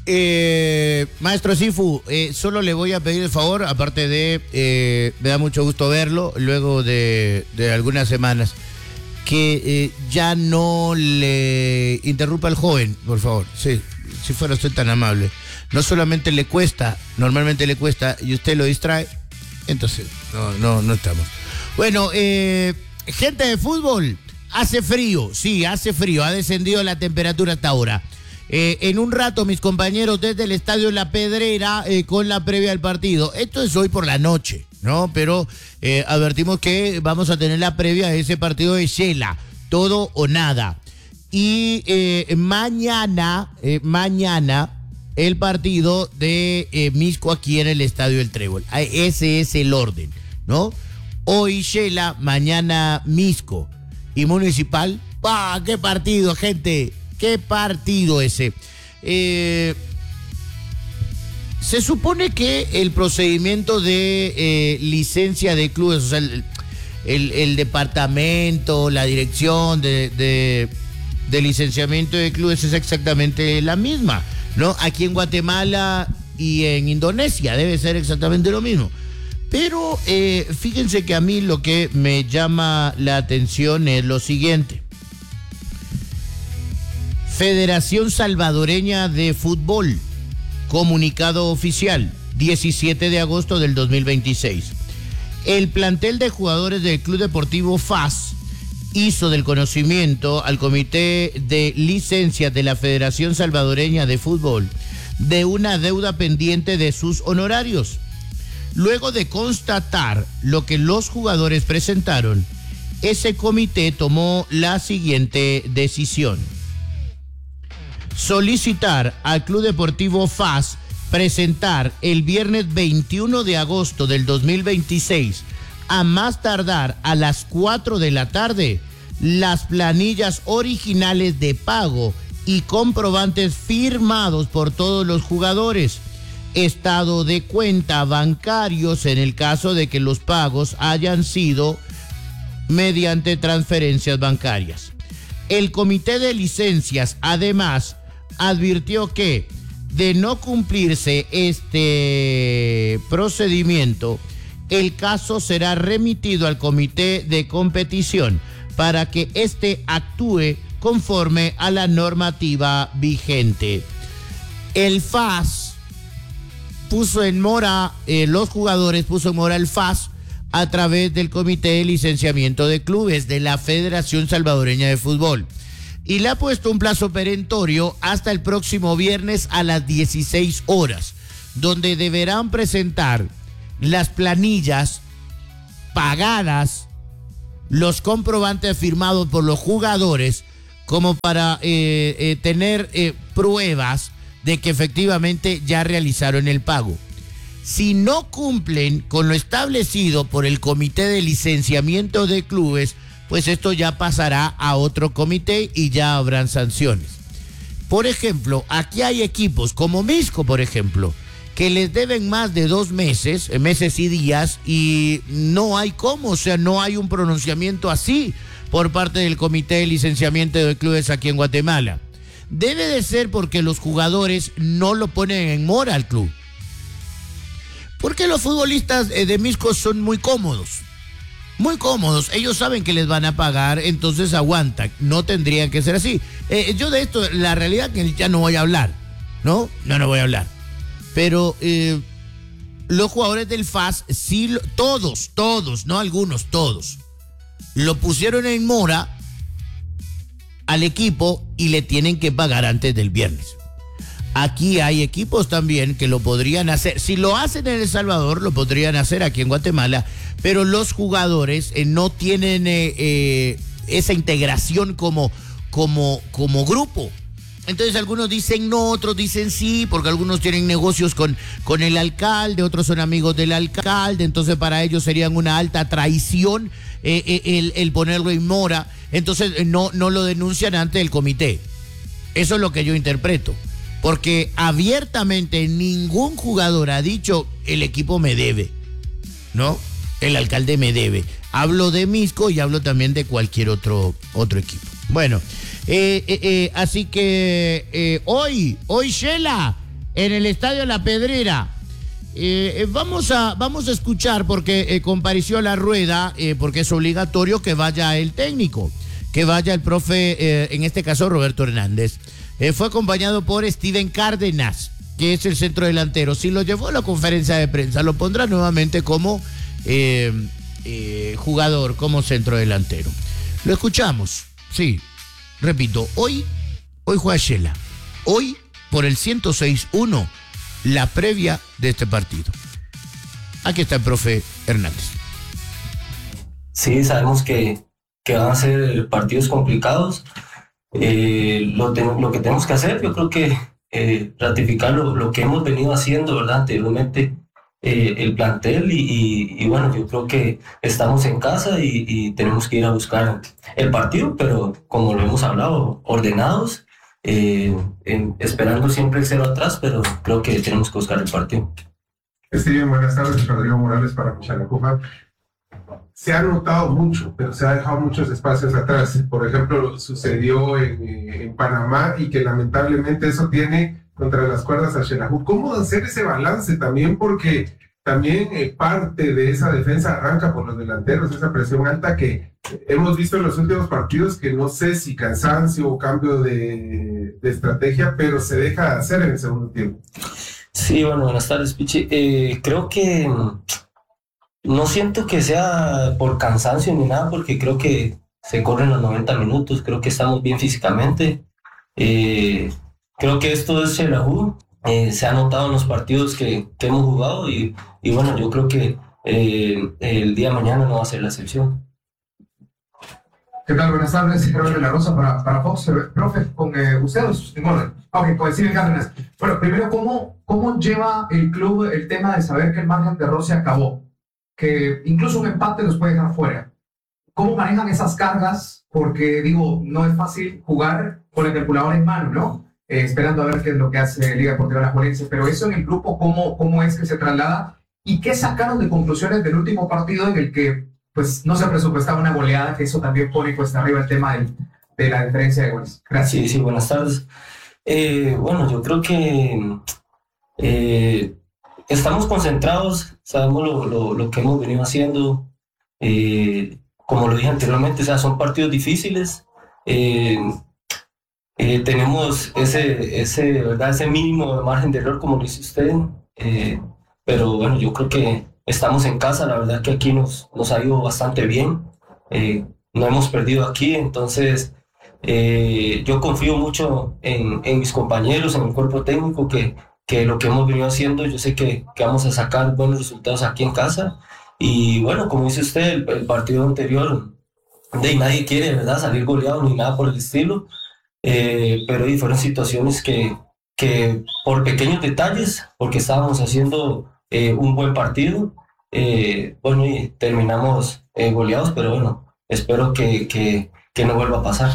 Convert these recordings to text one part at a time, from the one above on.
Maestro Sifu, solo le voy a pedir el favor, aparte de, me da mucho gusto verlo, luego de algunas semanas, que ya no le interrumpa al joven, por favor, sí, si fuera usted tan amable. No solamente le cuesta, normalmente le cuesta, y usted lo distrae, entonces no estamos. Bueno, gente de fútbol, hace frío, sí, hace frío, ha descendido la temperatura hasta ahora. En un rato, mis compañeros desde el Estadio La Pedrera con la previa del partido. Esto es hoy por la noche, ¿no? Pero advertimos que vamos a tener la previa de ese partido de Shela, todo o nada. Y mañana, el partido de Misco aquí en el Estadio El Trébol. Ese es el orden, ¿no? Hoy Shela, mañana Misco. Y Municipal, ¡ah, qué partido, gente! ¡Qué partido ese! Se supone que el procedimiento de licencia de clubes, o sea, el departamento, la dirección de licenciamiento de clubes es exactamente la misma, ¿no? Aquí en Guatemala y en Indonesia debe ser exactamente lo mismo. Pero fíjense que a mí lo que me llama la atención es lo siguiente. Federación Salvadoreña de Fútbol, comunicado oficial, 17 de agosto del 2026. El plantel de jugadores del Club Deportivo FAS hizo del conocimiento al Comité de Licencias de la Federación Salvadoreña de Fútbol de una deuda pendiente de sus honorarios. Luego de constatar lo que los jugadores presentaron, ese comité tomó la siguiente decisión. Solicitar al Club Deportivo FAS presentar el viernes 21 de agosto del 2026, a más tardar a las 4 de la tarde, las planillas originales de pago y comprobantes firmados por todos los jugadores, estado de cuenta bancarios en el caso de que los pagos hayan sido mediante transferencias bancarias. El Comité de Licencias, además, advirtió que, de no cumplirse este procedimiento, el caso será remitido al Comité de Competición para que éste actúe conforme a la normativa vigente. El FAS puso en mora, los jugadores puso en mora el FAS a través del Comité de Licenciamiento de Clubes de la Federación Salvadoreña de Fútbol. Y le ha puesto un plazo perentorio hasta el próximo viernes a las 16 horas, donde deberán presentar las planillas pagadas, los comprobantes firmados por los jugadores, como para tener pruebas de que efectivamente ya realizaron el pago. Si no cumplen con lo establecido por el Comité de Licenciamiento de Clubes, pues esto ya pasará a otro comité y ya habrán sanciones. Por ejemplo, aquí hay equipos como Misco, por ejemplo, que les deben más de 2 meses, meses y días, y no hay cómo, o sea, no hay un pronunciamiento así por parte del Comité de Licenciamiento de Clubes aquí en Guatemala. Debe de ser porque los jugadores no lo ponen en mora al club. Porque los futbolistas de Misco son muy cómodos. Muy cómodos, ellos saben que les van a pagar, entonces aguantan, no tendría que ser así. Yo de esto, la realidad que ya no voy a hablar, ¿no? No voy a hablar. Pero los jugadores del FAS, sí, todos, no algunos, todos, lo pusieron en mora al equipo y le tienen que pagar antes del viernes. Aquí hay equipos también que lo podrían hacer. Si lo hacen en El Salvador, lo podrían hacer aquí en Guatemala, pero los jugadores no tienen esa integración como grupo. Entonces algunos dicen no, otros dicen sí, porque algunos tienen negocios con el alcalde, otros son amigos del alcalde, entonces para ellos serían una alta traición el ponerlo en mora. Entonces no lo denuncian ante el comité. Eso es lo que yo interpreto. Porque abiertamente ningún jugador ha dicho el equipo me debe, ¿no? El alcalde me debe. Hablo de Misco y hablo también de cualquier otro equipo. Bueno, así que hoy Shela, en el Estadio La Pedrera. Vamos a escuchar porque compareció a la rueda, porque es obligatorio que vaya el técnico, que vaya el profe, en este caso Roberto Hernández. Fue acompañado por Steven Cárdenas, que es el centro delantero. Si lo llevó a la conferencia de prensa, lo pondrá nuevamente como jugador, como centro delantero. Lo escuchamos, sí, repito, hoy juega Shela. Hoy, por el 106-1, la previa de este partido. Aquí está el profe Hernández. Sí, sabemos que van a ser partidos complicados. Lo que tenemos que hacer, yo creo que ratificar lo que hemos venido haciendo, ¿verdad? Anteriormente, el plantel y bueno, yo creo que estamos en casa y tenemos que ir a buscar el partido, pero como lo hemos hablado, ordenados, esperando siempre el 0 atrás, pero creo que tenemos que buscar el partido. Steven, buenas tardes, Rodrigo Morales para Cuchalacuja. Se ha notado mucho, pero se ha dejado muchos espacios atrás. Por ejemplo, sucedió en Panamá y que lamentablemente eso tiene contra las cuerdas a Xelajú. ¿Cómo hacer ese balance también? Porque también parte de esa defensa arranca por los delanteros, esa presión alta que hemos visto en los últimos partidos, que no sé si cansancio o cambio de estrategia, pero se deja hacer en el segundo tiempo. Sí, bueno, buenas tardes, Pichi. Creo que no siento que sea por cansancio ni nada, porque creo que se corren los 90 minutos, creo que estamos bien físicamente. Creo que esto es Xelajú, se ha notado en los partidos que hemos jugado y bueno, yo creo que el día de mañana no va a ser la excepción. ¿Qué tal? Buenas tardes, Gerardo de la Rosa para Fox. Profe, con ustedes, con Steven Cárdenas. Bueno, primero, ¿cómo lleva el club el tema de saber que el margen de error se acabó? Que incluso un empate los puede dejar fuera. ¿Cómo manejan esas cargas? Porque, digo, no es fácil jugar con el calculador en mano, ¿no? Esperando a ver qué es lo que hace Liga Deportiva Alajuelense. Pero eso en el grupo, ¿cómo es que se traslada? ¿Y qué sacaron de conclusiones del último partido en el que pues no se presupuestaba una goleada, que eso también pone cuesta arriba el tema de la diferencia de goles? Gracias. Sí, buenas tardes. Bueno, yo creo que estamos concentrados, sabemos lo que hemos venido haciendo. Como lo dije anteriormente, o sea, son partidos difíciles. Tenemos ese mínimo de margen de error, como lo dice usted. Pero bueno, yo creo que estamos en casa, la verdad que aquí nos ha ido bastante bien. No hemos perdido aquí, entonces yo confío mucho en mis compañeros, en el cuerpo técnico, que lo que hemos venido haciendo, yo sé que vamos a sacar buenos resultados aquí en casa. Y bueno, como dice usted, el partido anterior, nadie quiere, ¿verdad?, salir goleado ni nada por el estilo, pero fueron situaciones que por pequeños detalles, porque estábamos haciendo un buen partido, bueno, y terminamos goleados, pero bueno, espero que no vuelva a pasar.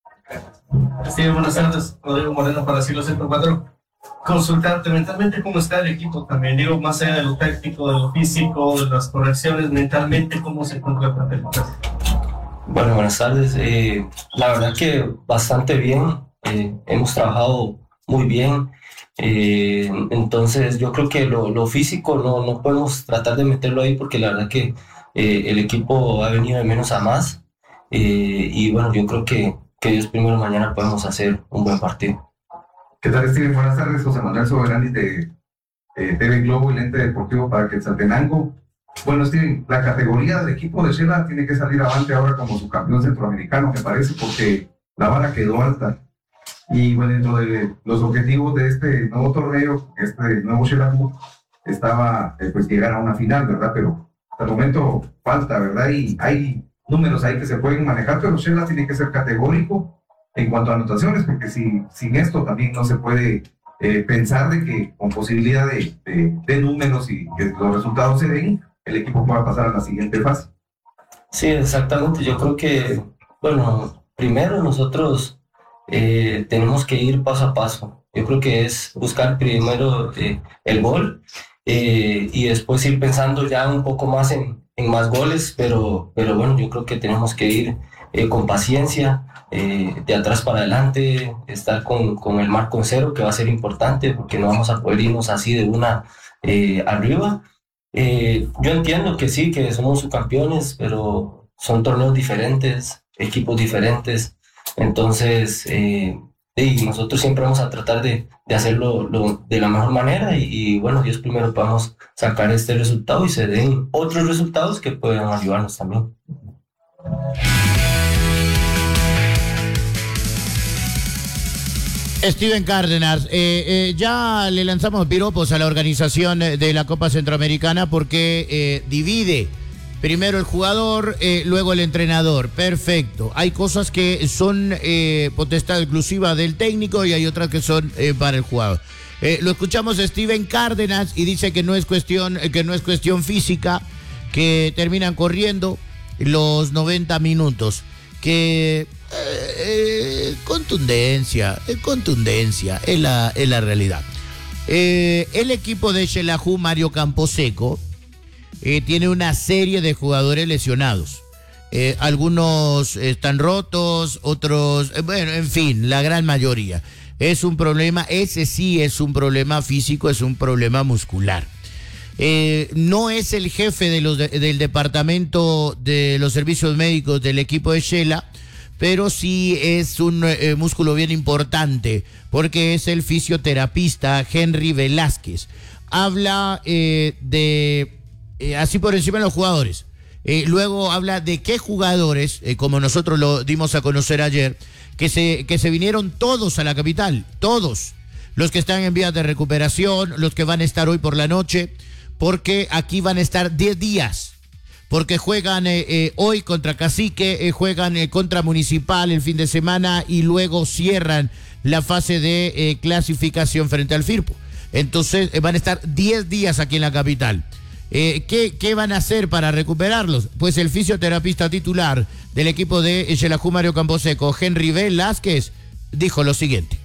Sí, buenas tardes, Rodrigo Moreno para Siglo 104. Consultarte mentalmente cómo está el equipo también, digo, más allá de lo táctico, de lo físico, de las correcciones, mentalmente cómo se encuentra el plantel. Bueno, buenas tardes. La verdad que bastante bien, hemos trabajado muy bien. Entonces yo creo que lo físico no podemos tratar de meterlo ahí, porque la verdad que el equipo ha venido de menos a más, y bueno, yo creo que Dios primero, mañana podemos hacer un buen partido. ¿Qué tal, Steven? Buenas tardes, José Manuel Soberani de TV Globo y Lente Deportivo para Quetzaltenango. Bueno, Steven, la categoría del equipo de Shela tiene que salir avante ahora como su campeón centroamericano, me parece, porque la vara quedó alta. Y bueno, dentro de los objetivos de este nuevo torneo, este nuevo Xelajú, estaba pues llegar a una final, ¿verdad? Pero hasta el momento falta, ¿verdad? Y hay números ahí que se pueden manejar, pero Shela tiene que ser categórico en cuanto a anotaciones, porque sin esto también no se puede pensar de que con posibilidad de números y que los resultados se den, el equipo pueda pasar a la siguiente fase. Sí, exactamente. Yo creo que, bueno, primero nosotros tenemos que ir paso a paso. Yo creo que es buscar primero el gol y después ir pensando ya un poco más en más goles, pero bueno, yo creo que tenemos que ir con paciencia, de atrás para adelante, estar con el marco en cero, que va a ser importante porque no vamos a poder irnos así de una arriba. Yo entiendo que sí, que somos subcampeones, pero son torneos diferentes, equipos diferentes, entonces y nosotros siempre vamos a tratar de hacerlo de la mejor manera y bueno, Dios primero podamos sacar este resultado y se den otros resultados que puedan ayudarnos también. Steven Cárdenas, ya le lanzamos piropos a la organización de la Copa Centroamericana porque divide primero el jugador, luego el entrenador. Perfecto. Hay cosas que son potestad exclusiva del técnico y hay otras que son para el jugador. Lo escuchamos a Steven Cárdenas y dice que no es cuestión física, que terminan corriendo los 90 minutos. Que contundencia es la realidad. El equipo de Xelajú, Mario Camposeco, tiene una serie de jugadores lesionados. Algunos están rotos, otros, bueno, en fin, la gran mayoría. Es un problema, ese sí es un problema físico, es un problema muscular. No es el jefe del departamento de los servicios médicos del equipo de Xela, pero sí es un músculo bien importante, porque es el fisioterapista Henry Velázquez. Habla así por encima de los jugadores. Luego habla de qué jugadores, como nosotros lo dimos a conocer ayer, que se vinieron todos a la capital, todos. Los que están en vías de recuperación, los que van a estar hoy por la noche, porque aquí van a estar 10 días. Porque juegan hoy contra Cacique, juegan contra Municipal el fin de semana y luego cierran la fase de clasificación frente al Firpo. Entonces van a estar 10 días aquí en la capital. ¿Qué van a hacer para recuperarlos? Pues el fisioterapista titular del equipo de Xelajú, Mario Camposeco, Henry Velázquez, dijo lo siguiente.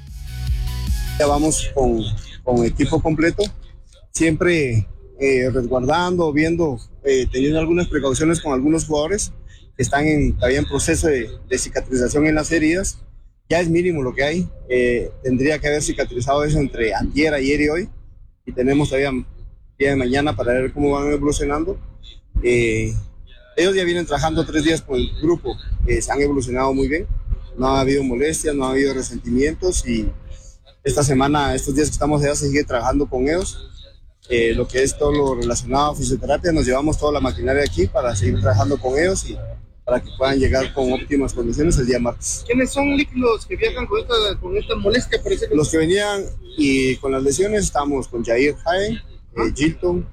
Ya vamos con equipo completo, siempre resguardando, viendo, teniendo algunas precauciones con algunos jugadores que están todavía en proceso de cicatrización en las heridas. Ya es mínimo lo que hay, tendría que haber cicatrizado eso entre antier, ayer y hoy, y tenemos todavía día de mañana para ver cómo van evolucionando. Ellos ya vienen trabajando 3 días con el grupo, se han evolucionado muy bien, no ha habido molestias, no ha habido resentimientos, y esta semana, estos días que estamos allá, se sigue trabajando con ellos. Lo que es todo lo relacionado a fisioterapia, nos llevamos toda la maquinaria aquí para seguir trabajando con ellos y para que puedan llegar con óptimas condiciones el día martes. ¿Quiénes son los que viajan con esta molestia? Los que venían y con las lesiones, estamos con Jair Jae, Gilton,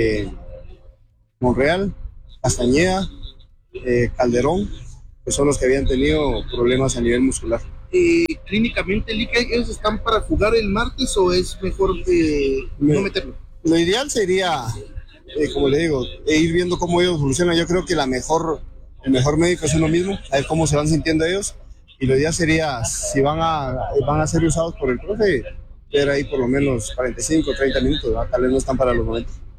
Monreal, Castañeda, Calderón, que son los que habían tenido problemas a nivel muscular. Clínicamente, ¿ellos están para jugar el martes o es mejor no meterlo? Lo ideal sería, como le digo, ir viendo cómo ellos evolucionan. Yo creo que el mejor médico es uno mismo, a ver cómo se van sintiendo ellos, y lo ideal sería, si van a ser usados por el profe, ver ahí por lo menos 45, 30 minutos, ¿verdad? Tal vez no están para los 90.